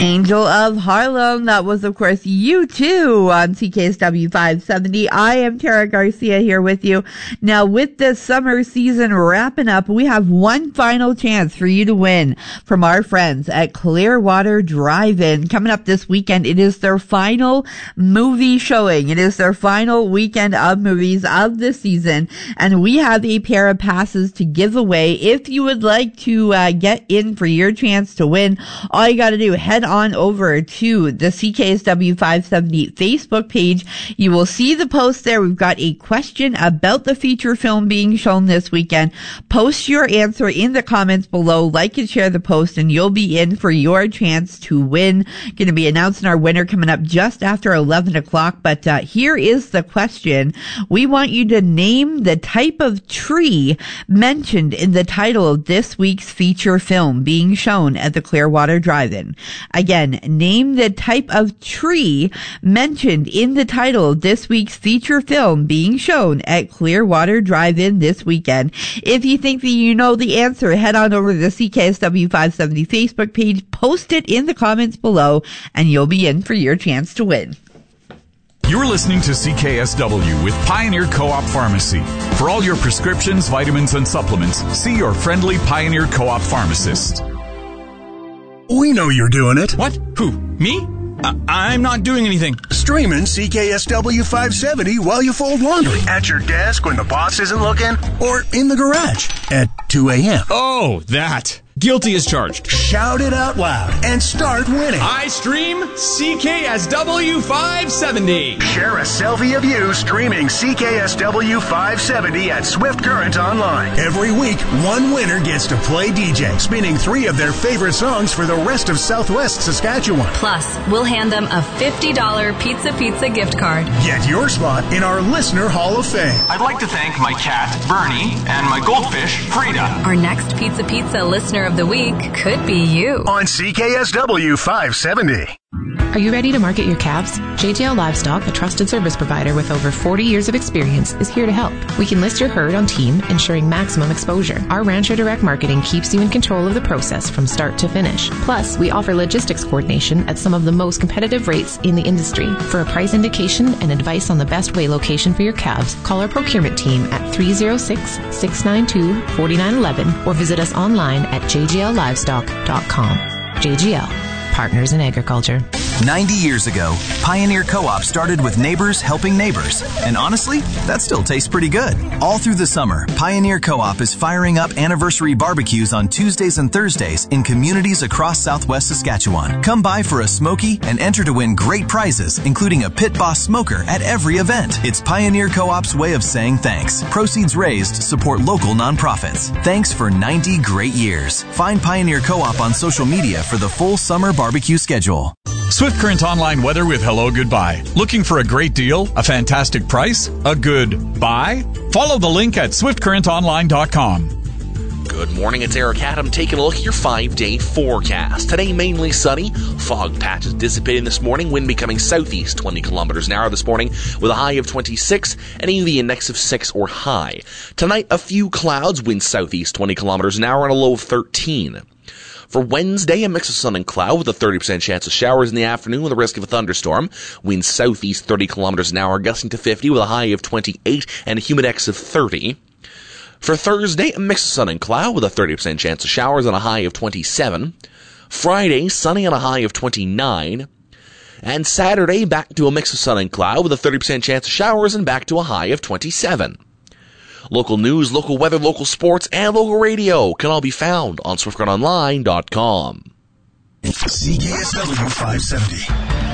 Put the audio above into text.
Angel of Harlem. That was, of course, U2 on CKSW 570. I am Tara Garcia here with you. Now, with this summer season wrapping up, we have one final chance for you to win from our friends at Clearwater Drive-In. Coming up this weekend, it is their final movie showing. It is their final weekend of movies of the season, and we have a pair of passes to give away. If you would like to get in for your chance to win, all you got to do, head on over to the CKSW 570 Facebook page. You will see the post there. We've got a question about the feature film being shown this weekend. Post your answer in the comments below, like and share the post, and you'll be in for your chance to win. Going to be announcing our winner coming up just after 11 o'clock, but here is the question. We want you to name the type of tree mentioned in the title of this week's feature film being shown at the Clearwater Drive-In. Again, name the type of tree mentioned in the title of this week's feature film being shown at Clearwater Drive-In this weekend. If you think that you know the answer, head on over to the CKSW 570 Facebook page, post it in the comments below, and you'll be in for your chance to win. You're listening to CKSW with Pioneer Co-op Pharmacy. For all your prescriptions, vitamins, and supplements, see your friendly Pioneer Co-op pharmacist. We know you're doing it. What? Who? Me? I'm not doing anything. Streaming CKSW 570 while you fold laundry. At your desk when the boss isn't looking. Or in the garage at 2 a.m. Oh, that. Guilty as charged. Shout it out loud and start winning. I stream CKSW 570. Share a selfie of you streaming CKSW 570 at Swift Current Online. Every week, one winner gets to play DJ, spinning 3 of their favorite songs for the rest of Southwest Saskatchewan. Plus, we'll hand them a $50 Pizza gift card. Get your spot in our Listener Hall of Fame. I'd like to thank my cat, Bernie, and my goldfish, Frida. Our next Pizza Listener of the Week could be you. On CKSW 570. Are you ready to market your calves? JJL Livestock, a trusted service provider with over 40 years of experience, is here to help. We can list your herd on Team, ensuring maximum exposure. Our Rancher Direct Marketing keeps you in control of the process from start to finish. Plus, we offer logistics coordination at some of the most competitive rates in the industry. For a price indication and advice on the best weigh location for your calves, call our procurement team at 306-692-4911 or visit us online at jjllivestock.com. JGL. Partners in Agriculture. 90 years ago, Pioneer Co-op started with neighbors helping neighbors. And honestly, that still tastes pretty good. All through the summer, Pioneer Co-op is firing up anniversary barbecues on Tuesdays and Thursdays in communities across Southwest Saskatchewan. Come by for a smoky and enter to win great prizes, including a Pit Boss smoker at every event. It's Pioneer Co-op's way of saying thanks. Proceeds raised support local nonprofits. Thanks for 90 great years. Find Pioneer Co-op on social media for the full summer barbecue schedule. Swift Current Online weather with Hello Goodbye. Looking for a great deal? A fantastic price? A good buy? Follow the link at swiftcurrentonline.com. Good morning, it's Eric Adam taking a look at your 5-day forecast. Today, mainly sunny. Fog patches dissipating this morning. Wind becoming southeast 20 kilometers an hour this morning with a high of 26 and a UV index of 6 or high. Tonight, a few clouds. Wind southeast 20 kilometers an hour and a low of 13. For Wednesday, a mix of sun and cloud with a 30% chance of showers in the afternoon with a risk of a thunderstorm. Winds southeast 30 kilometers an hour, gusting to 50 with a high of 28 and a humidex of 30. For Thursday, a mix of sun and cloud with a 30% chance of showers and a high of 27. Friday, sunny and a high of 29. And Saturday, back to a mix of sun and cloud with a 30% chance of showers and back to a high of 27. Local news, local weather, local sports, and local radio can all be found on SwiftCurrentOnline.com. CKSW 570.